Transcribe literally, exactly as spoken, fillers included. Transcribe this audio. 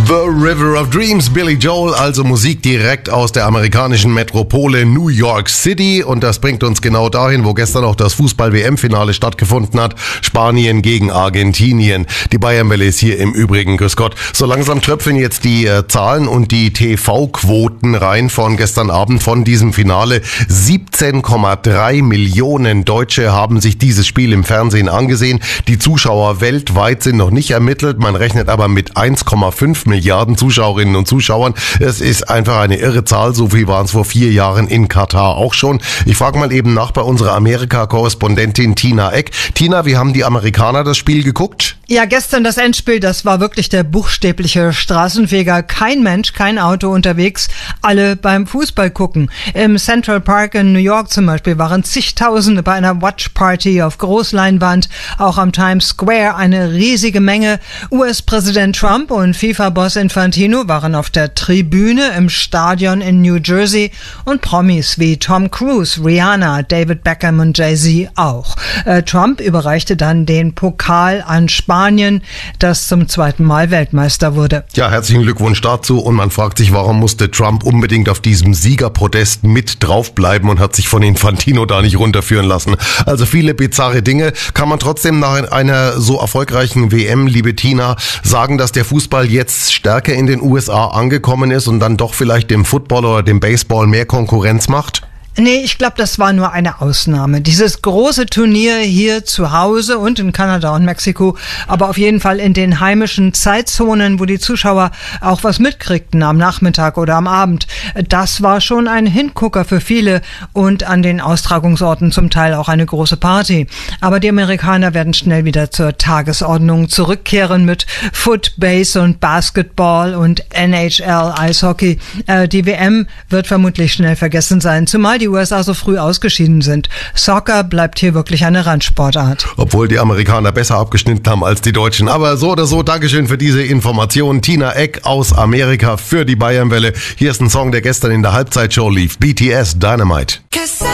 The River of Dreams, Billy Joel, also Musik direkt aus der amerikanischen Metropole New York City. Und das bringt uns genau dahin, wo gestern auch das Fußball-W M-Finale stattgefunden hat. Spanien gegen Argentinien. Die Bayernwelle ist hier im Übrigen, grüß Gott. So langsam tröpfeln jetzt die äh, Zahlen und die T V-Quoten rein von gestern Abend von diesem Finale. siebzehn Komma drei Millionen Deutsche haben sich dieses Spiel im Fernsehen angesehen. Die Zuschauer weltweit sind noch nicht ermittelt. Man rechnet aber mit eins Komma fünf Milliarden Zuschauerinnen und Zuschauern. Es ist einfach eine irre Zahl. So viel waren es vor vier Jahren in Katar auch schon. Ich frage mal eben nach bei unserer Amerika-Korrespondentin Tina Eck. Tina, wie haben die Amerikaner das Spiel geguckt? Ja, gestern das Endspiel, das war wirklich der buchstäbliche Straßenfeger. Kein Mensch, kein Auto unterwegs, alle beim Fußball gucken. Im Central Park in New York zum Beispiel waren zigtausende bei einer Watch-Party auf Großleinwand. Auch am Times Square eine riesige Menge. U S-Präsident Trump und FIFA-Boss Infantino waren auf der Tribüne im Stadion in New Jersey und Promis wie Tom Cruise, Rihanna, David Beckham und Jay-Z auch. Äh, Trump überreichte dann den Pokal an Spanien, das zum zweiten Mal Weltmeister wurde. Ja, herzlichen Glückwunsch dazu. Und man fragt sich, warum musste Trump unbedingt auf diesem Siegerprotest mit draufbleiben und hat sich von Infantino da nicht runterführen lassen. Also viele bizarre Dinge. Kann man trotzdem nach einer so erfolgreichen W M, liebe Tina, sagen, dass der Fußball jetzt stärker in den U S A angekommen ist und dann doch vielleicht dem Football oder dem Baseball mehr Konkurrenz macht? Nee, ich glaube, das war nur eine Ausnahme. Dieses große Turnier hier zu Hause und in Kanada und Mexiko, aber auf jeden Fall in den heimischen Zeitzonen, wo die Zuschauer auch was mitkriegten am Nachmittag oder am Abend, das war schon ein Hingucker für viele und an den Austragungsorten zum Teil auch eine große Party. Aber die Amerikaner werden schnell wieder zur Tagesordnung zurückkehren mit Foot, Base und Basketball und N H L Eishockey. Äh, die W M wird vermutlich schnell vergessen sein, zumal die U S A so früh ausgeschieden sind. Soccer bleibt hier wirklich eine Randsportart. Obwohl die Amerikaner besser abgeschnitten haben als die Deutschen. Aber so oder so, Dankeschön für diese Information. Tina Eck aus Amerika für die Bayernwelle. Hier ist ein Song, der gestern in der Halbzeitshow lief. B T S, Dynamite.